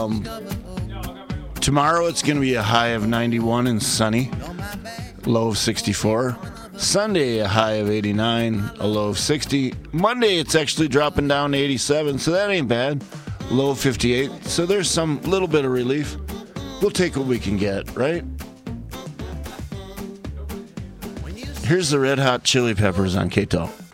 Tomorrow it's going to be a high of 91 and sunny, low of 64. Sunday, a high of 89, a low of 60. Monday, it's actually dropping down to 87, so that ain't bad. Low of 58, so there's some little bit of relief. We'll take what we can get, right? Here's the Red Hot Chili Peppers on KTOL.